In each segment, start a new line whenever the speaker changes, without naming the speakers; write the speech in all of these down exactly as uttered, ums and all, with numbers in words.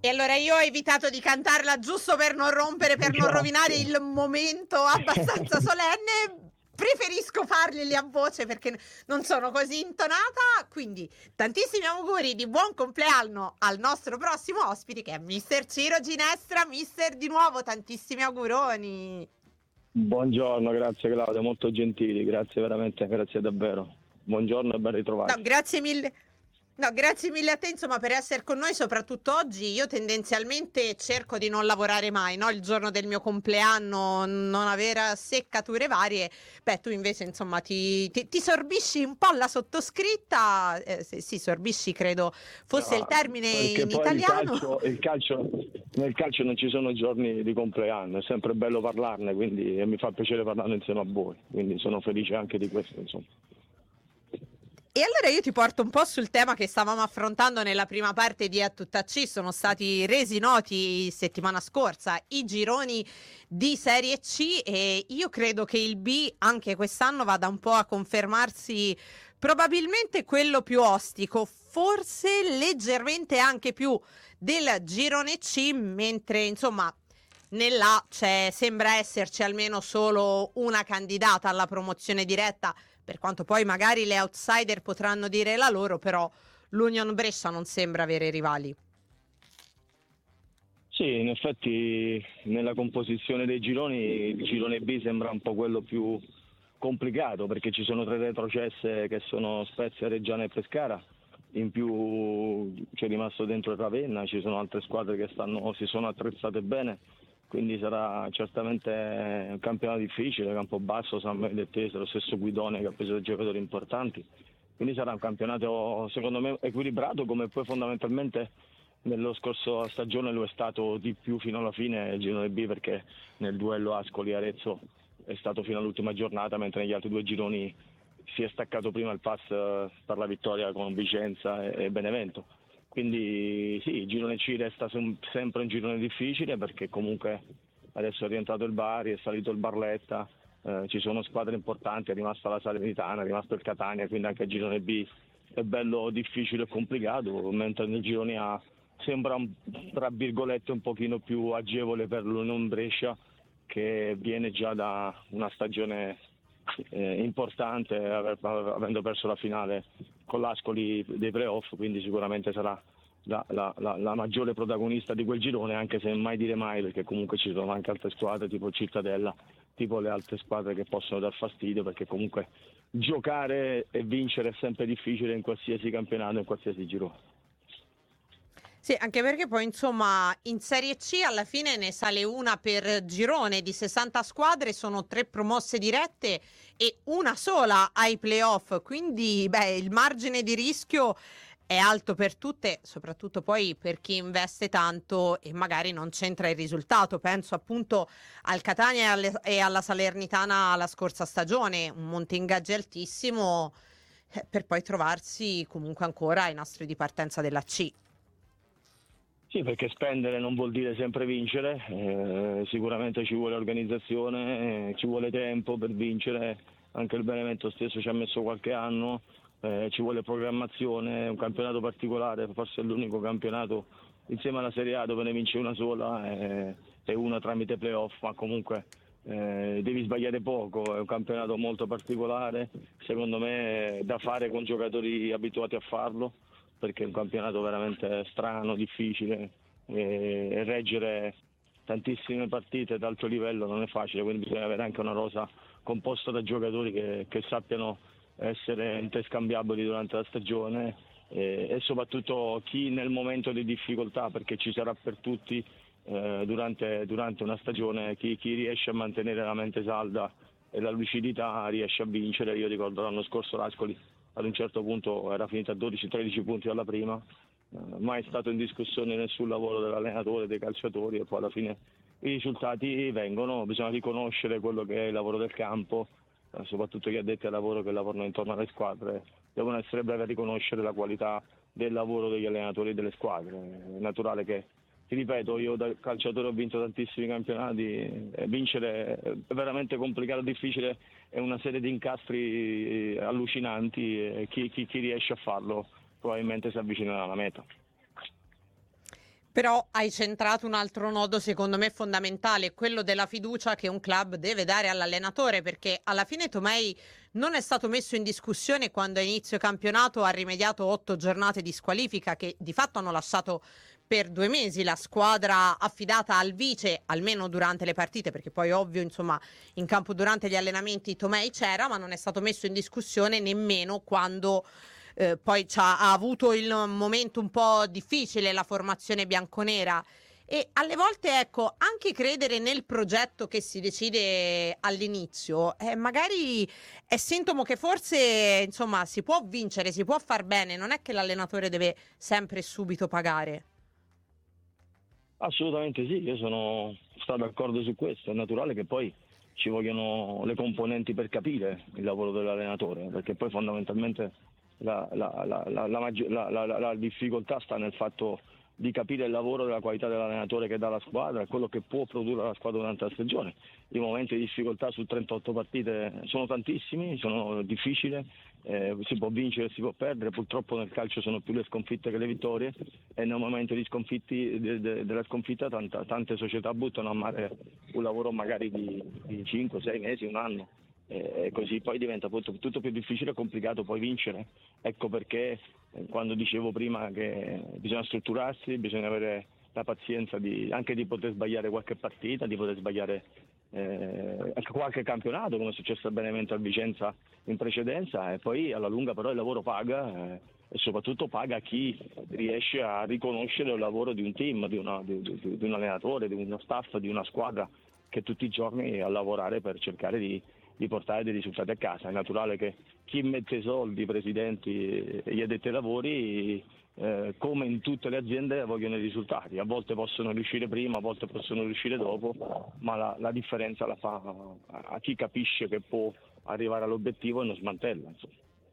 E allora io ho evitato di cantarla giusto per non rompere, per non rovinare il momento abbastanza solenne. Preferisco farli a voce perché non sono così intonata. Quindi tantissimi auguri di buon compleanno al nostro prossimo ospite, che è mister Ciro Ginestra. Mister, di nuovo tantissimi auguroni.
Buongiorno, grazie Claudia, molto gentili, grazie veramente, grazie davvero. Buongiorno e ben ritrovati.
No, grazie mille. No, grazie mille a te, insomma, per essere con noi, soprattutto oggi. Io tendenzialmente cerco di non lavorare mai, no? Il giorno del mio compleanno, non avere seccature varie. Beh, tu invece, insomma, ti, ti, ti sorbisci un po' la sottoscritta. Eh, sì, sì, sorbisci, credo fosse
No,
il termine
perché
in
poi
italiano.
Il calcio, il calcio, nel calcio non ci sono giorni di compleanno, è sempre bello parlarne, quindi e mi fa piacere parlarne insieme a voi, quindi sono felice anche di questo, insomma.
E allora io ti porto un po' sul tema che stavamo affrontando nella prima parte di A Tutta C. Sono stati resi noti settimana scorsa i gironi di Serie C e io credo che il B anche quest'anno vada un po' a confermarsi probabilmente quello più ostico, forse leggermente anche più del girone C, mentre insomma nell'A c'è, sembra esserci almeno solo una candidata alla promozione diretta, per quanto poi magari le outsider potranno dire la loro, però l'Union Brescia non sembra avere rivali.
Sì, in effetti nella composizione dei gironi il girone B sembra un po' quello più complicato perché ci sono tre retrocesse che sono Spezia, Reggiana e Pescara, in più c'è rimasto dentro il Ravenna, ci sono altre squadre che stanno, si sono attrezzate bene, quindi sarà certamente un campionato difficile, Campobasso, San Benedettese, lo stesso Guidone che ha preso dei giocatori importanti, quindi sarà un campionato secondo me equilibrato come poi fondamentalmente nello scorso stagione lo è stato di più fino alla fine il girone B perché nel duello Ascoli-Arezzo è stato fino all'ultima giornata, mentre negli altri due gironi si è staccato prima il pass per la vittoria con Vicenza e Benevento. Quindi sì, il girone C resta sempre un girone difficile perché comunque adesso è rientrato il Bari, è salito il Barletta, eh, ci sono squadre importanti, è rimasta la Salernitana, è rimasto il Catania, quindi anche il girone B è bello difficile e complicato, mentre nel girone A sembra tra virgolette un pochino più agevole per l'Union Brescia che viene già da una stagione eh, importante avendo perso la finale con l'Ascoli dei playoff, quindi sicuramente sarà la, la, la, la maggiore protagonista di quel girone, anche se mai dire mai perché comunque ci sono anche altre squadre tipo Cittadella, tipo le altre squadre che possono dar fastidio perché comunque giocare e vincere è sempre difficile in qualsiasi campionato, in qualsiasi girone.
Sì, anche perché poi insomma in Serie C alla fine ne sale una per girone di sessanta squadre, sono tre promosse dirette e una sola ai playoff, quindi beh, il margine di rischio è alto per tutte, soprattutto poi per chi investe tanto e magari non c'entra il risultato. Penso appunto al Catania e, alle, e alla Salernitana la scorsa stagione, un monte ingaggi altissimo eh, per poi trovarsi comunque ancora ai nastri di partenza della C.
Sì, perché spendere non vuol dire sempre vincere, eh, sicuramente ci vuole organizzazione, eh, ci vuole tempo per vincere, anche il Benevento stesso ci ha messo qualche anno, eh, ci vuole programmazione, è un campionato particolare, forse è l'unico campionato insieme alla Serie A dove ne vince una sola eh, e una tramite playoff, ma comunque eh, devi sbagliare poco, è un campionato molto particolare, secondo me è da fare con giocatori abituati a farlo, perché è un campionato veramente strano, difficile e, e reggere tantissime partite ad alto livello non è facile, quindi bisogna avere anche una rosa composta da giocatori che, che sappiano essere interscambiabili durante la stagione e, e soprattutto chi nel momento di difficoltà, perché ci sarà per tutti eh, durante, durante una stagione, chi, chi riesce a mantenere la mente salda e la lucidità riesce a vincere. Io ricordo l'anno scorso l'Ascoli ad un certo punto era finita a dodici tredici punti alla prima, eh, mai stato in discussione nessun lavoro dell'allenatore, dei calciatori e poi alla fine i risultati vengono, bisogna riconoscere quello che è il lavoro del campo, eh, soprattutto chi addetti al lavoro che lavorano intorno alle squadre, devono essere bravi a riconoscere la qualità del lavoro degli allenatori e delle squadre. È naturale che, ti ripeto, io da calciatore ho vinto tantissimi campionati, e vincere è veramente complicato, difficile, è una serie di incastri allucinanti e chi, chi, chi riesce a farlo probabilmente si avvicinerà alla meta.
Però hai centrato un altro nodo secondo me fondamentale, quello della fiducia che un club deve dare all'allenatore, perché alla fine Tomei non è stato messo in discussione quando a inizio campionato ha rimediato otto giornate di squalifica che di fatto hanno lasciato per due mesi la squadra affidata al vice, almeno durante le partite, perché poi ovvio insomma in campo durante gli allenamenti Tomei c'era, ma non è stato messo in discussione nemmeno quando eh, poi c'ha, ha avuto il momento un po' difficile la formazione bianconera. E alle volte, ecco, anche credere nel progetto che si decide all'inizio, eh, magari è sintomo che forse, insomma, si può vincere, si può far bene, non è che l'allenatore deve sempre e subito pagare.
Assolutamente sì, io sono stato d'accordo su questo. È naturale che poi ci vogliono le componenti per capire il lavoro dell'allenatore, perché poi fondamentalmente la, la- la- la- la maggi- la- la- la- la difficoltà sta nel fatto di capire il lavoro della qualità dell'allenatore che dà la squadra e quello che può produrre la squadra durante la stagione. I momenti di difficoltà su trentotto partite sono tantissimi, sono difficili, eh, si può vincere, si può perdere, purtroppo nel calcio sono più le sconfitte che le vittorie e nel momento di sconfitti, de- de- della sconfitta tanta- tante società buttano a mare un lavoro magari di, di cinque sei mesi, un anno. E così poi diventa tutto, tutto più difficile e complicato poi vincere. Ecco perché eh, quando dicevo prima che bisogna strutturarsi, bisogna avere la pazienza di, anche di poter sbagliare qualche partita, di poter sbagliare eh, anche qualche campionato, come è successo a Benevento a Vicenza in precedenza, e poi alla lunga però il lavoro paga eh, e soprattutto paga chi riesce a riconoscere il lavoro di un team, di, una- di- di- di un allenatore, di uno staff, di una squadra che tutti i giorni è a lavorare per cercare di di portare dei risultati a casa. È naturale che chi mette i soldi, i presidenti e gli addetti ai lavori, eh, come in tutte le aziende, vogliono i risultati. A volte possono riuscire prima, a volte possono riuscire dopo, ma la, la differenza la fa a chi capisce che può arrivare all'obiettivo e non smantella. Insomma.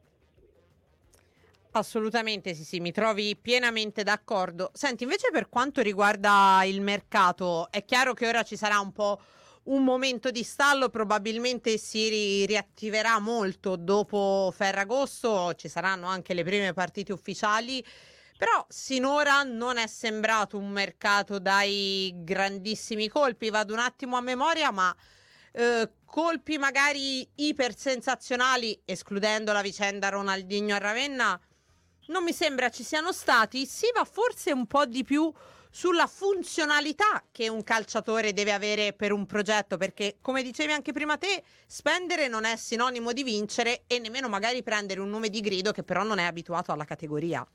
Assolutamente sì, sì, mi trovi pienamente d'accordo. Senti, invece per quanto riguarda il mercato, è chiaro che ora ci sarà un po' un momento di stallo, probabilmente si ri- riattiverà molto dopo Ferragosto, ci saranno anche le prime partite ufficiali, però sinora non è sembrato un mercato dai grandissimi colpi. Vado un attimo a memoria, ma eh, colpi magari ipersensazionali, escludendo la vicenda Ronaldinho a Ravenna, non mi sembra ci siano stati. Si va forse un po' di più sulla funzionalità che un calciatore deve avere per un progetto, perché come dicevi anche prima te, spendere non è sinonimo di vincere e nemmeno magari prendere un nome di grido che però non è abituato alla categoria.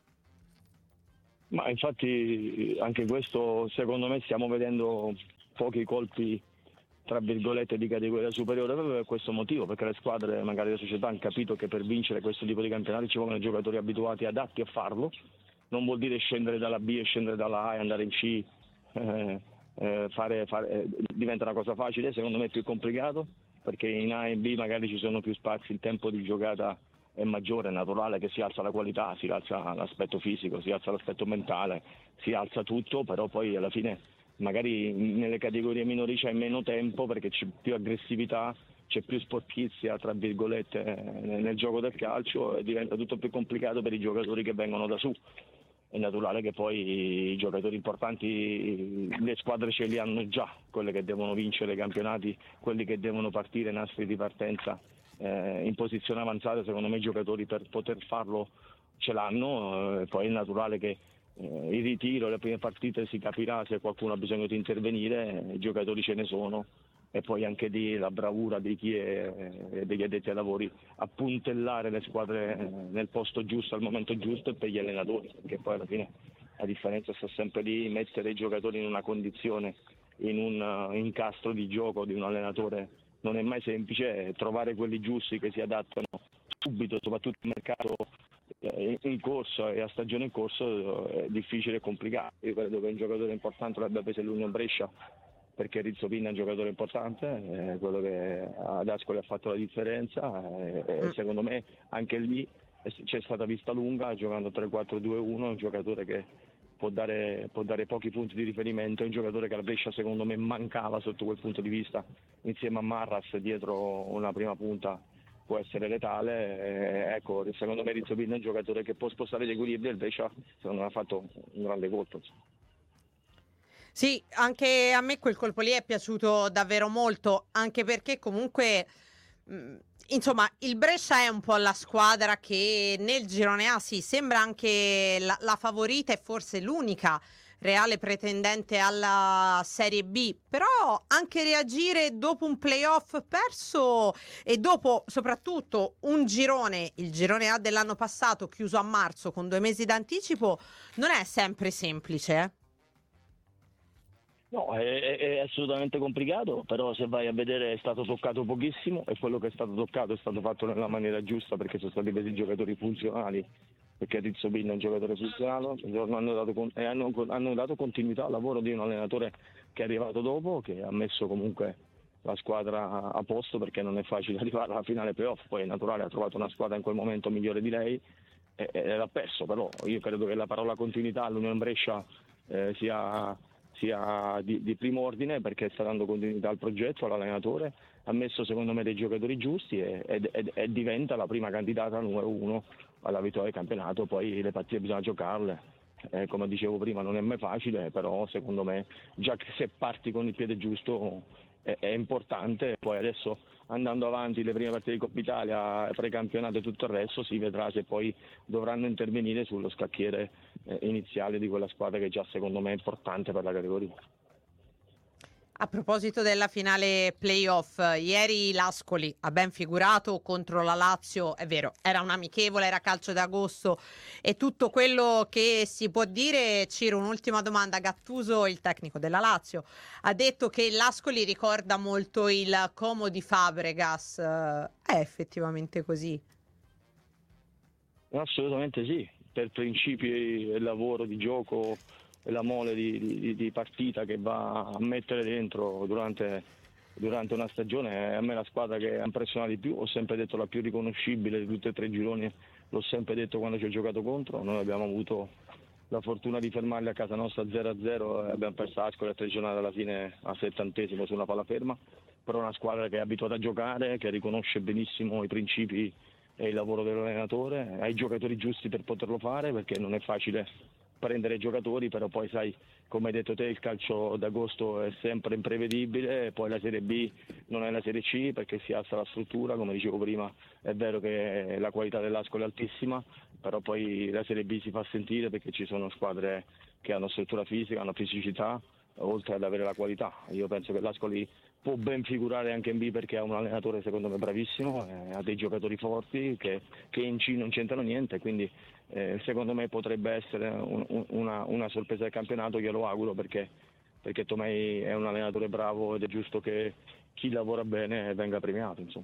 Ma infatti anche questo secondo me stiamo vedendo pochi colpi tra virgolette di categoria superiore proprio per questo motivo, perché le squadre, magari le società hanno capito che per vincere questo tipo di campionati ci vogliono giocatori abituati, adatti a farlo. Non vuol dire scendere dalla B e scendere dalla A e andare in C, eh, eh, fare, fare, eh, diventa una cosa facile, secondo me è più complicato, perché in A e in B magari ci sono più spazi, il tempo di giocata è maggiore, è naturale che si alza la qualità, si alza l'aspetto fisico, si alza l'aspetto mentale, si alza tutto, però poi alla fine magari nelle categorie minori c'è meno tempo perché c'è più aggressività, c'è più sporcizia tra virgolette nel, nel gioco del calcio e diventa tutto più complicato per i giocatori che vengono da su. È naturale che poi i giocatori importanti, le squadre ce li hanno già, quelle che devono vincere i campionati, quelli che devono partire nastri di partenza eh, in posizione avanzata. Secondo me i giocatori per poter farlo ce l'hanno, eh, poi è naturale che eh, il ritiro, le prime partite si capirà se qualcuno ha bisogno di intervenire, eh, i giocatori ce ne sono e poi anche di la bravura di chi è eh, degli addetti ai lavori a puntellare le squadre eh, nel posto giusto al momento giusto e per gli allenatori, perché poi alla fine la differenza sta sempre lì, mettere i giocatori in una condizione, in un uh, incastro di gioco di un allenatore non è mai semplice, trovare quelli giusti che si adattano subito, soprattutto nel mercato eh, in corso e a stagione in corso è difficile e complicato. Io credo che un giocatore importante l'abbia preso l'Union Brescia perché Rizzo Pinna è un giocatore importante, è quello che ad Ascoli ha fatto la differenza e, e secondo me anche lì c'è stata vista lunga giocando tre quattro due uno, un giocatore che può dare, può dare pochi punti di riferimento, è un giocatore che la Brescia secondo me mancava sotto quel punto di vista, insieme a Marras dietro una prima punta può essere letale, eh, ecco, secondo me Rizzo Pinna è un giocatore che può spostare gli equilibri e il Brescia secondo me ha fatto un grande colpo.
Sì, anche a me quel colpo lì è piaciuto davvero molto, anche perché comunque, mh, insomma, il Brescia è un po' la squadra che nel girone A sì, sembra anche la, la favorita e forse l'unica reale pretendente alla Serie B, però anche reagire dopo un playoff perso e dopo soprattutto un girone, il girone A dell'anno passato chiuso a marzo con due mesi d'anticipo, non è sempre semplice, eh?
No, è, è- è assolutamente complicato, però se vai a vedere è stato toccato pochissimo e quello che è stato toccato è stato fatto nella maniera giusta perché sono stati presi giocatori funzionali, perché Rizzo Pinna è un giocatore funzionale hanno dato, con- e hanno, hanno dato continuità al lavoro di un allenatore che è arrivato dopo, che ha messo comunque la squadra a posto perché non è facile arrivare alla finale playoff, poi è naturale, ha trovato una squadra in quel momento migliore di lei e, e l'ha perso, però io credo che la parola continuità all'Unione Brescia eh, sia sia di, di primo ordine perché sta dando continuità al progetto, all'allenatore, ha messo secondo me dei giocatori giusti e, e- e- e diventa la prima candidata numero uno alla vittoria del campionato, poi le partite bisogna giocarle. Eh, come dicevo prima non è mai facile, però secondo me già che se parti con il piede giusto è, è importante, poi adesso andando avanti le prime partite di Coppa Italia, precampionato e tutto il resto si vedrà se poi dovranno intervenire sullo scacchiere eh, iniziale di quella squadra che già secondo me è importante per la categoria.
A proposito della finale playoff, ieri l'Ascoli ha ben figurato contro la Lazio, è vero, era un amichevole, era calcio d'agosto e tutto quello che si può dire. Ciro, un'ultima domanda. Gattuso, il tecnico della Lazio, ha detto che l'Ascoli ricorda molto il Como di Fabregas. È effettivamente così?
Assolutamente sì, per principi e lavoro di gioco e la mole di, di- di partita che va a mettere dentro durante, durante una stagione, a me la squadra che ha impressionato di più, ho sempre detto la più riconoscibile di tutti e tre i gironi, l'ho sempre detto quando ci ho giocato contro, noi abbiamo avuto la fortuna di fermarli a casa nostra zero a zero e abbiamo perso Ascoli a tre giornate alla fine al settantesimo su una palla ferma, però è una squadra che è abituata a giocare, che riconosce benissimo i principi e il lavoro dell'allenatore, ha i giocatori giusti per poterlo fare perché non è facile prendere giocatori, però poi sai, come hai detto te, il calcio d'agosto è sempre imprevedibile, poi la Serie B non è la Serie C perché si alza la struttura, come dicevo prima è vero che la qualità dell'Ascoli è altissima, però poi la Serie B si fa sentire perché ci sono squadre che hanno struttura fisica, hanno fisicità, oltre ad avere la qualità. Io penso che l'Ascoli può ben figurare anche in B perché ha un allenatore secondo me bravissimo, eh, ha dei giocatori forti che, che in C non c'entrano niente, quindi eh, secondo me potrebbe essere un- un- una, una sorpresa del campionato, io lo auguro perché, perché Tomei è un allenatore bravo ed è giusto che chi lavora bene venga premiato, insomma.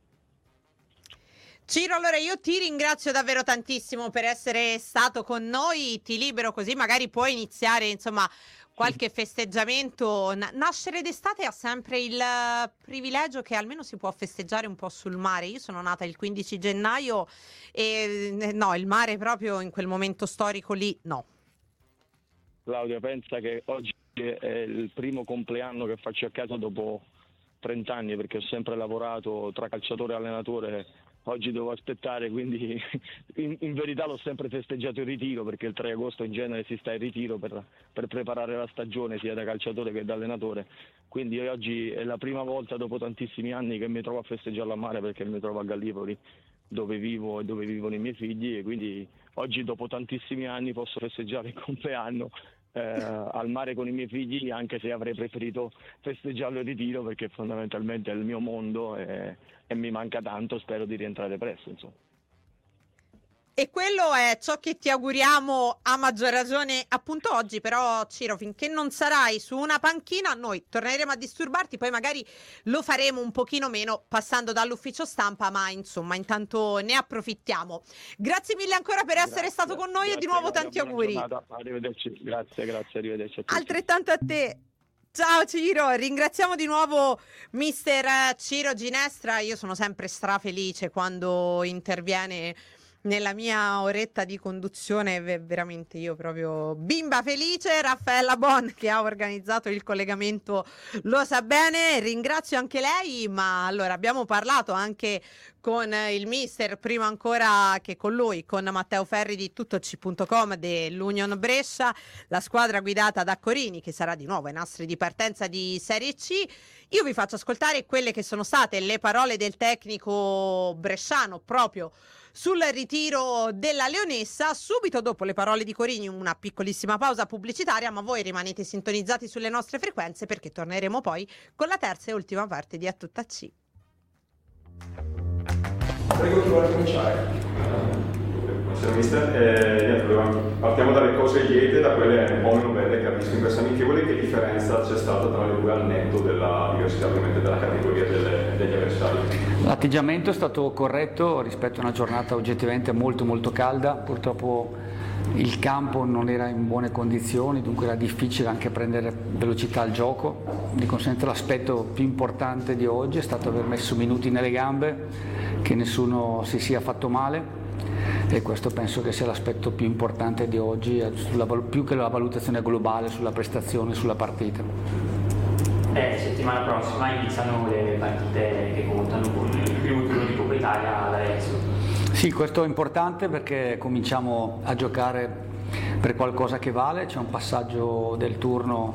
Ciro, allora io ti ringrazio davvero tantissimo per essere stato con noi, ti libero così magari puoi iniziare, insomma, qualche festeggiamento. Na- nascere d'estate ha sempre il eh, privilegio che almeno si può festeggiare un po' sul mare. Io sono nata il quindici gennaio e eh, no, il mare proprio in quel momento storico lì, no.
Claudia, pensa che oggi è il primo compleanno che faccio a casa dopo trenta anni perché ho sempre lavorato tra calciatore e allenatore, oggi devo aspettare, quindi in, in verità l'ho sempre festeggiato in ritiro perché il tre agosto in genere si sta in ritiro per, per preparare la stagione sia da calciatore che da allenatore, quindi oggi è la prima volta dopo tantissimi anni che mi trovo a festeggiarlo a mare perché mi trovo a Gallipoli dove vivo e dove vivono i miei figli e quindi oggi dopo tantissimi anni posso festeggiare il compleanno eh, al mare con i miei figli, anche se avrei preferito festeggiarlo in ritiro perché fondamentalmente è il mio mondo e, e mi manca tanto, spero di rientrare presto, insomma.
E quello è ciò che ti auguriamo a maggior ragione appunto oggi, però Ciro, finché non sarai su una panchina, noi torneremo a disturbarti, poi magari lo faremo un pochino meno passando dall'ufficio stampa, ma insomma intanto ne approfittiamo. Grazie mille ancora per essere stato
Grazie,
con noi e di
grazie
nuovo
Claudia,
tanti
buona
auguri.
giornata, arrivederci, grazie, grazie, arrivederci a tutti.
Altrettanto a te. Ciao Ciro, ringraziamo di nuovo mister Ciro Ginestra. Io sono sempre strafelice quando interviene nella mia oretta di conduzione, veramente io proprio bimba felice. Raffaella Bon, che ha organizzato il collegamento, lo sa bene, ringrazio anche lei. Ma allora abbiamo parlato anche con il mister, prima ancora che con lui, con Matteo Ferri di tuttoc punto com dell'Union Brescia, la squadra guidata da Corini, che sarà di nuovo ai nastri di partenza di Serie C. Io vi faccio ascoltare quelle che sono state le parole del tecnico bresciano proprio sul ritiro della leonessa. Subito dopo le parole di Corini una piccolissima pausa pubblicitaria, ma voi rimanete sintonizzati sulle nostre frequenze, perché torneremo poi con la terza e ultima parte di A Tutta C.
Prego, chi vuole cominciare? Buonasera mister, eh, partiamo dalle cose liete, da quelle un po' meno belle che ha visto in questa amichevole. Che differenza c'è stata tra le due al netto della diversità ovviamente della categoria delle, degli avversari?
L'atteggiamento è stato corretto rispetto a una giornata oggettivamente molto molto calda. Purtroppo il campo non era in buone condizioni, dunque era difficile anche prendere velocità al gioco. Di conseguenza l'aspetto più importante di oggi è stato aver messo minuti nelle gambe, che nessuno si sia fatto male, e questo penso che sia l'aspetto più importante di oggi, sulla, più che la valutazione globale sulla prestazione, sulla partita.
Eh, settimana prossima iniziano le partite che contano con il primo turno di Coppa Italia ad Arezzo.
Sì, questo è importante perché cominciamo a giocare per qualcosa che vale. C'è un passaggio del turno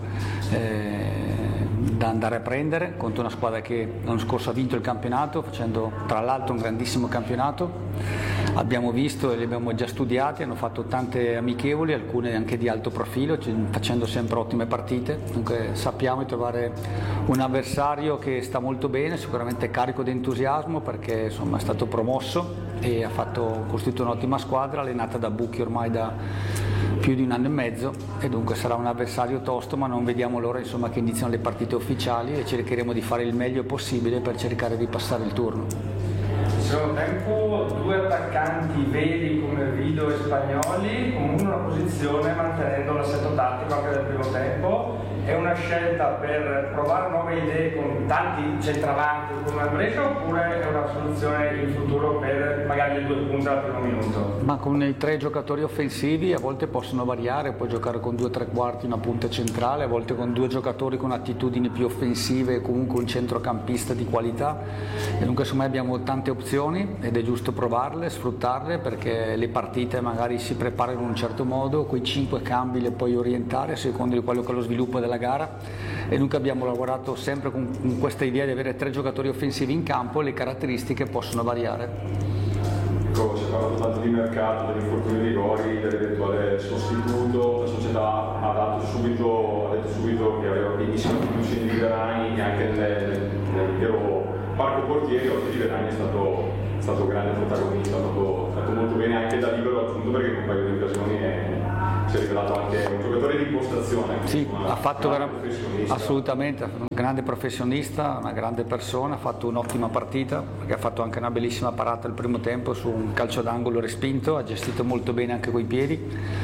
eh, da andare a prendere contro una squadra che l'anno scorso ha vinto il campionato, facendo tra l'altro un grandissimo campionato. Abbiamo visto e li abbiamo già studiati, hanno fatto tante amichevoli, alcune anche di alto profilo, facendo sempre ottime partite. Dunque sappiamo di trovare un avversario che sta molto bene, sicuramente carico di entusiasmo, perché insomma è stato promosso e ha fatto, costruito un'ottima squadra, allenata da Bucchi ormai da più di un anno e mezzo, e dunque sarà un avversario tosto, ma non vediamo l'ora insomma che iniziano le partite ufficiali e cercheremo di fare il meglio possibile per cercare di passare il turno.
Nel secondo tempo due attaccanti veri come Vido e Spagnoli, con una posizione mantenendo l'assetto tattico anche del primo tempo. È una scelta per provare nuove idee con tanti centravanti come il Brescia, oppure è una soluzione in futuro per magari le due punte al primo minuto?
Ma con i tre giocatori offensivi a volte possono variare, puoi giocare con due tre quarti una punta centrale, a volte con due giocatori con attitudini più offensive e comunque un centrocampista di qualità, e dunque insomma abbiamo tante opzioni ed è giusto provarle, sfruttarle, perché le partite magari si preparano in un certo modo, quei cinque cambi le puoi orientare secondo di quello che è lo sviluppo della gara, e dunque abbiamo lavorato sempre con, con questa idea di avere tre giocatori offensivi in campo, e le caratteristiche possono variare.
Ecco, si è parlato tanto di mercato, degli infortuni dei rigori, dell'eventuale sostituto. La società ha dato subito, ha detto subito che aveva benissimo fiducia in Liverani e anche nel, nell'intero parco portieri. Oggi Liverani è stato, è stato un grande protagonista, ha fatto, fatto molto bene anche da libero appunto, perché in un paio di occasioni è, si è rivelato anche un giocatore di impostazione.
Sì,
una,
ha fatto
una
vera- assolutamente, un grande professionista, una grande persona, ha fatto un'ottima partita, perché ha fatto anche una bellissima parata al primo tempo su un calcio d'angolo respinto, ha gestito molto bene anche coi piedi,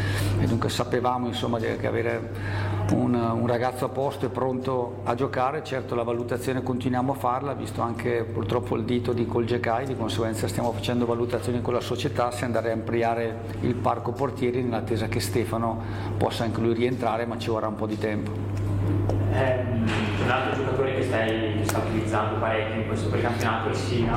e dunque sapevamo insomma di avere un, un ragazzo a posto e pronto a giocare. Certo, la valutazione continuiamo a farla, visto anche purtroppo il dito di Colgecai, di conseguenza stiamo facendo valutazioni con la società se andare a ampliare il parco portieri, nell'attesa che Stefano possa anche lui rientrare, ma ci vorrà un po' di tempo.
Eh, un altro giocatore che stai, che sta utilizzando parecchio in questo precampionato è Sina,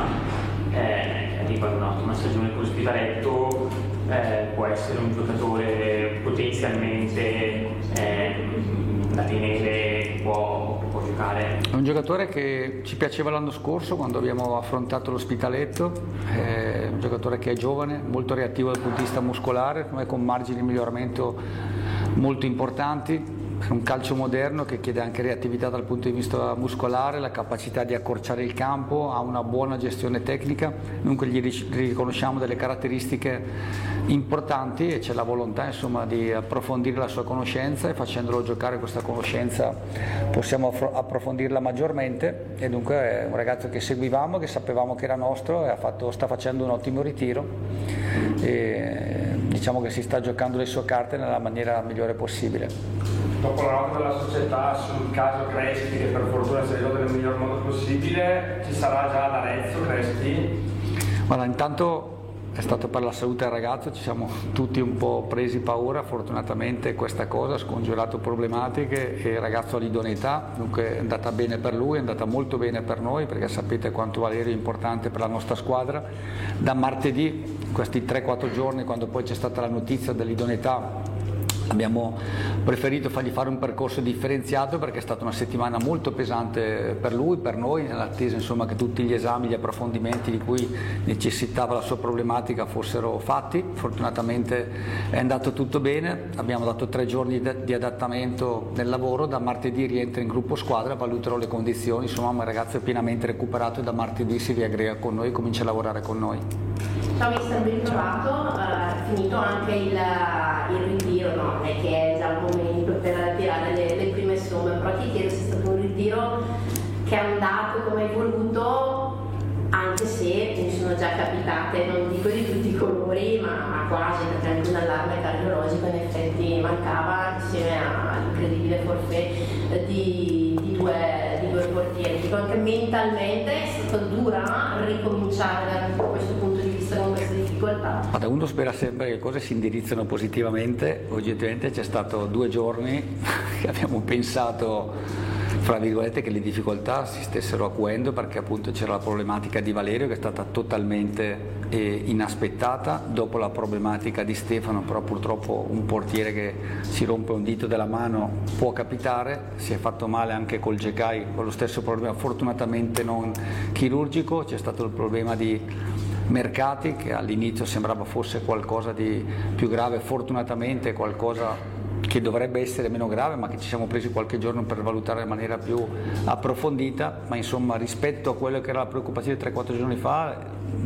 eh, arriva da un'ottima stagione con Spitaletto, eh, può essere un giocatore potenzialmente eh, da tenere, può, può giocare.
È un giocatore che ci piaceva l'anno scorso quando abbiamo affrontato l'Ospitaletto, è un giocatore che è giovane, molto reattivo dal punto di vista muscolare, con margini di miglioramento molto importanti. È un calcio moderno che chiede anche reattività dal punto di vista muscolare, la capacità di accorciare il campo, ha una buona gestione tecnica, dunque gli riconosciamo delle caratteristiche importanti e c'è la volontà insomma di approfondire la sua conoscenza, e facendolo giocare questa conoscenza possiamo approfondirla maggiormente, e dunque è un ragazzo che seguivamo, che sapevamo che era nostro, e ha fatto, sta facendo un ottimo ritiro, e diciamo che si sta giocando le sue carte nella maniera migliore possibile.
Dopo la nota della società sul caso Cresti, che per fortuna si è risolto nel miglior modo possibile, ci sarà già ad Arezzo Cresti?
Guarda, intanto è stato per la salute del ragazzo, ci siamo tutti un po' presi paura, fortunatamente questa cosa ha scongiurato problematiche e il ragazzo ha l'idoneità, dunque è andata bene per lui, è andata molto bene per noi, perché sapete quanto Valerio è importante per la nostra squadra. Da martedì, questi tre quattro giorni, quando poi c'è stata la notizia dell'idoneità, abbiamo preferito fargli fare un percorso differenziato, perché è stata una settimana molto pesante per lui, per noi, nell'attesa insomma che tutti gli esami, gli approfondimenti di cui necessitava la sua problematica fossero fatti. Fortunatamente è andato tutto bene, abbiamo dato tre giorni di adattamento nel lavoro, da martedì rientra in gruppo squadra, valuterò le condizioni, insomma il ragazzo è pienamente recuperato e da martedì si riaggrega con noi e comincia a lavorare con noi.
Ciao mister, ben trovato, uh, finito anche il, il ritiro, no? È che è già il momento per tirare le, le prime somme, però ti chiedo se è stato un ritiro che è andato come hai voluto, anche se mi sono già capitate, non dico di tutti i colori, ma, ma quasi, perché anche un allarme cardiologico in effetti mancava, insieme all'incredibile forfait di, di, due, di due portieri. Dico anche mentalmente è stata dura ricominciare da questo punto di vista con queste difficoltà.
Ma uno spera sempre che le cose si indirizzano positivamente. Oggettivamente c'è stato due giorni che abbiamo pensato, fra virgolette, che le difficoltà si stessero acuendo, perché appunto c'era la problematica di Valerio che è stata totalmente eh, inaspettata, dopo la problematica di Stefano, però purtroppo un portiere che si rompe un dito della mano può capitare, si è fatto male anche col Gekai con lo stesso problema, fortunatamente non chirurgico. C'è stato il problema di Mercati, che all'inizio sembrava fosse qualcosa di più grave, fortunatamente qualcosa che dovrebbe essere meno grave, ma che ci siamo presi qualche giorno per valutare in maniera più approfondita. Ma insomma, rispetto a quello che era la preoccupazione tre quattro giorni fa,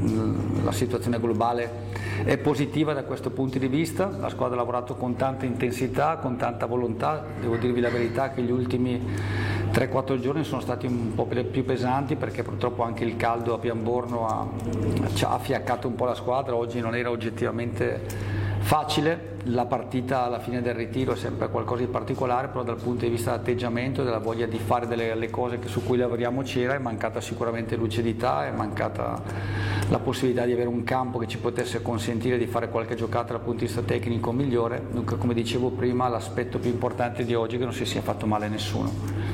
la situazione globale è positiva da questo punto di vista. La squadra ha lavorato con tanta intensità, con tanta volontà. Devo dirvi la verità che gli ultimi tre quattro giorni sono stati un po' più pesanti, perché purtroppo anche il caldo a Pianborno ha, ci ha affiaccato un po' la squadra. Oggi non era oggettivamente facile, la partita alla fine del ritiro è sempre qualcosa di particolare, però dal punto di vista dell'atteggiamento, della voglia di fare delle le cose che, su cui lavoriamo c'era, è mancata sicuramente lucidità, è mancata la possibilità di avere un campo che ci potesse consentire di fare qualche giocata dal punto di vista tecnico migliore. Dunque, come dicevo prima, l'aspetto più importante di oggi è che non si sia fatto male nessuno.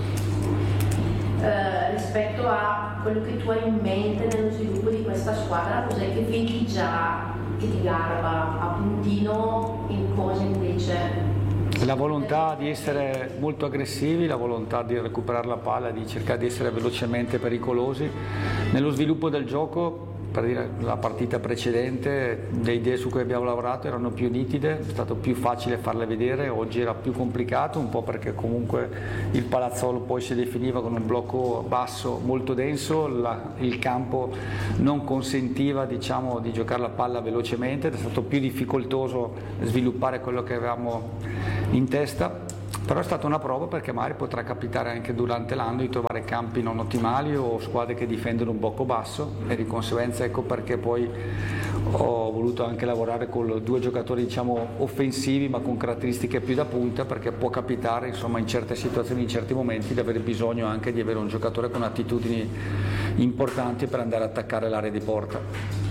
Eh, rispetto a quello che tu hai in mente nello sviluppo di questa squadra, cos'è che vedi già che ti garba a puntino, in cosa invece?
La volontà di essere molto aggressivi, la volontà di recuperare la palla, di cercare di essere velocemente pericolosi. Nello sviluppo del gioco, per dire, la partita precedente, le idee su cui abbiamo lavorato erano più nitide, è stato più facile farle vedere. Oggi era più complicato, un po' perché comunque il Palazzolo poi si definiva con un blocco basso molto denso, la, il campo non consentiva, diciamo, di giocare la palla velocemente, è stato più difficoltoso sviluppare quello che avevamo in testa. Però è stata una prova, perché magari potrà capitare anche durante l'anno di trovare campi non ottimali o squadre che difendono un blocco basso, e di conseguenza ecco perché poi ho voluto anche lavorare con due giocatori, diciamo, offensivi ma con caratteristiche più da punta, perché può capitare insomma in certe situazioni, in certi momenti, di avere bisogno anche di avere un giocatore con attitudini importanti per andare ad attaccare l'area di porta.